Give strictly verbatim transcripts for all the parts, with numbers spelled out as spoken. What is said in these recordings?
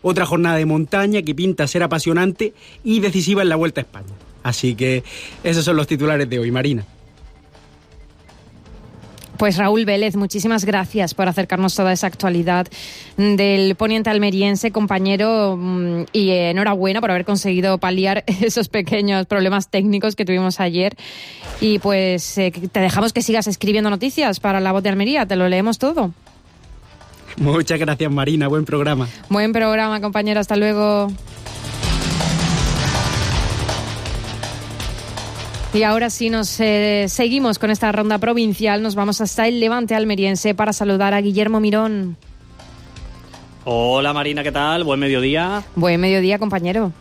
Otra jornada de montaña que pinta ser apasionante y decisiva en la Vuelta a España. Así que esos son los titulares de hoy, Marina. Pues Raúl Vélez, muchísimas gracias por acercarnos toda esa actualidad del poniente almeriense, compañero, y enhorabuena por haber conseguido paliar esos pequeños problemas técnicos que tuvimos ayer. Y pues eh, te dejamos que sigas escribiendo noticias para La Voz de Almería, te lo leemos todo. Muchas gracias, Marina, buen programa. Buen programa, compañero, hasta luego. Y ahora sí nos eh, seguimos con esta ronda provincial. Nos vamos hasta el Levante almeriense para saludar a Guillermo Mirón. Hola Marina, ¿qué tal? Buen mediodía. Buen mediodía, compañero.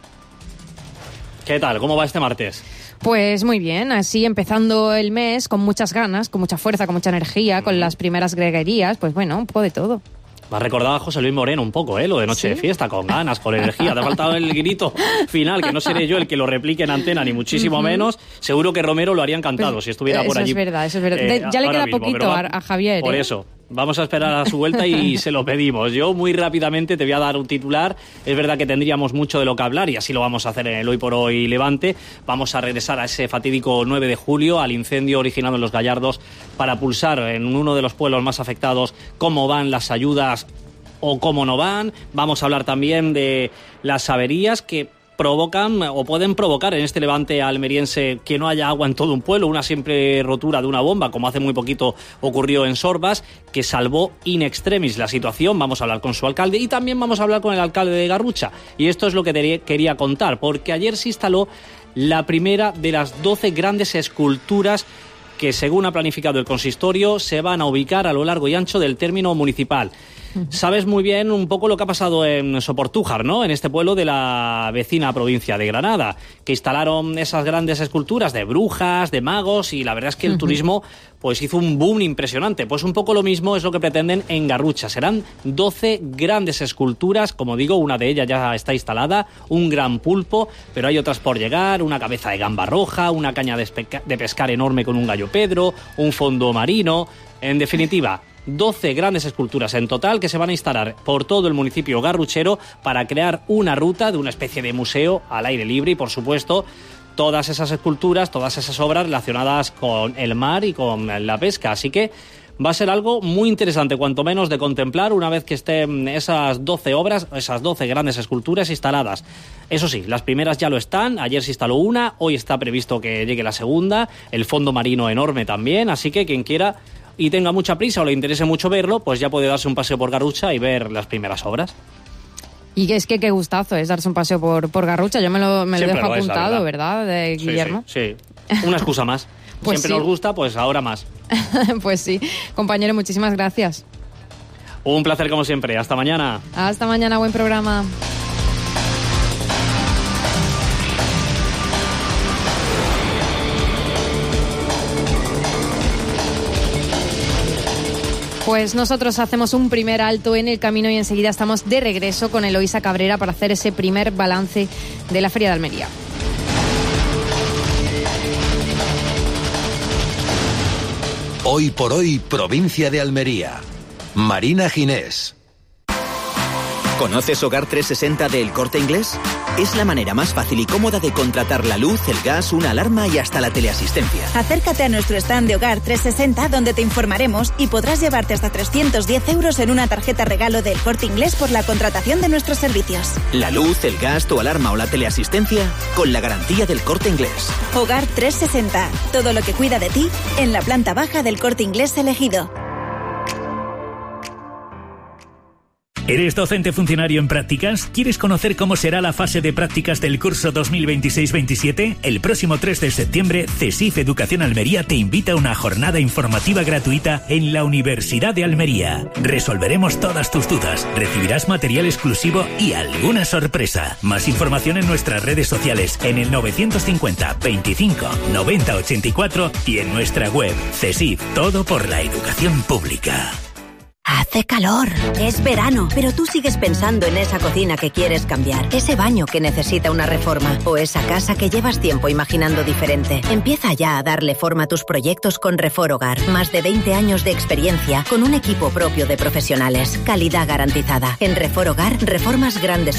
¿Qué tal? ¿Cómo va este martes? Pues muy bien, así empezando el mes con muchas ganas, con mucha fuerza, con mucha energía, con las primeras greguerías, pues bueno, un poco de todo. Me ha recordado a José Luis Moreno un poco, ¿eh? Lo de noche ¿Sí? de fiesta, con ganas, con energía. Te ha faltado el grito final, que no seré yo el que lo replique en antena, ni muchísimo uh-huh. menos. Seguro que Romero lo haría encantado pues, si estuviera por allí. Eso es verdad, eso es verdad. Eh, ya le queda mismo, poquito va, a, a Javier. Por ¿eh? eso. Vamos a esperar a su vuelta y se lo pedimos. Yo muy rápidamente te voy a dar un titular. Es verdad que tendríamos mucho de lo que hablar y así lo vamos a hacer en el Hoy por Hoy Levante. Vamos a regresar a ese fatídico nueve de julio, al incendio originado en Los Gallardos, para pulsar en uno de los pueblos más afectados cómo van las ayudas o cómo no van. Vamos a hablar también de las averías que provocan o pueden provocar en este Levante almeriense que no haya agua en todo un pueblo, una simple rotura de una bomba, como hace muy poquito ocurrió en Sorbas, que salvó in extremis la situación. Vamos a hablar con su alcalde y también vamos a hablar con el alcalde de Garrucha. Y esto es lo que te quería contar, porque ayer se instaló la primera de las doce grandes esculturas que, según ha planificado el consistorio, se van a ubicar a lo largo y ancho del término municipal. Sabes muy bien un poco lo que ha pasado en Soportújar, ¿no? En este pueblo de la vecina provincia de Granada, que instalaron esas grandes esculturas de brujas, de magos, y la verdad es que el uh-huh. turismo pues hizo un boom impresionante. Pues un poco lo mismo es lo que pretenden en Garrucha. Serán doce grandes esculturas, como digo, una de ellas ya está instalada, un gran pulpo, pero hay otras por llegar, una cabeza de gamba roja, una caña de, espe- de pescar enorme con un gallo Pedro, un fondo marino. En definitiva, doce grandes esculturas en total que se van a instalar por todo el municipio garruchero para crear una ruta de una especie de museo al aire libre y, por supuesto, todas esas esculturas, todas esas obras relacionadas con el mar y con la pesca. Así que va a ser algo muy interesante, cuanto menos, de contemplar una vez que estén esas doce obras, esas doce grandes esculturas instaladas. Eso sí, las primeras ya lo están, ayer se instaló una, hoy está previsto que llegue la segunda, el fondo marino enorme también, así que quien quiera y tenga mucha prisa o le interese mucho verlo, pues ya puede darse un paseo por Garrucha y ver las primeras obras. Y es que qué gustazo es darse un paseo por, por Garrucha. Yo me lo, me lo dejo lo apuntado, es, ¿verdad, de Guillermo? Sí, sí, sí. Una excusa más. Pues Siempre sí. nos gusta, pues ahora más. Pues sí. Compañero, muchísimas gracias. Un placer como siempre. Hasta mañana. Hasta mañana, buen programa. Pues nosotros hacemos un primer alto en el camino y enseguida estamos de regreso con Eloísa Cabrera para hacer ese primer balance de la Feria de Almería. Hoy por hoy, provincia de Almería. Marina Ginés. ¿Conoces Hogar trescientos sesenta de El Corte Inglés? Es la manera más fácil y cómoda de contratar la luz, el gas, una alarma y hasta la teleasistencia. Acércate a nuestro stand de Hogar trescientos sesenta donde te informaremos y podrás llevarte hasta trescientos diez euros en una tarjeta regalo del Corte Inglés por la contratación de nuestros servicios. La luz, el gas, tu alarma o la teleasistencia con la garantía del Corte Inglés. Hogar trescientos sesenta, todo lo que cuida de ti en la planta baja del Corte Inglés elegido. ¿Eres docente funcionario en prácticas? ¿Quieres conocer cómo será la fase de prácticas del curso dos mil veintiséis veintisiete? El próximo tres de septiembre, CESIF Educación Almería te invita a una jornada informativa gratuita en la Universidad de Almería. Resolveremos todas tus dudas, recibirás material exclusivo y alguna sorpresa. Más información en nuestras redes sociales, en el novecientos cincuenta veinticinco noventa ochenta y cuatro y en nuestra web. CESIF, todo por la educación pública. Hace calor. Es verano, pero tú sigues pensando en esa cocina que quieres cambiar, ese baño que necesita una reforma o esa casa que llevas tiempo imaginando diferente. Empieza ya a darle forma a tus proyectos con Refor Hogar. Más de veinte años de experiencia con un equipo propio de profesionales. Calidad garantizada. En Refor Hogar, reformas grandes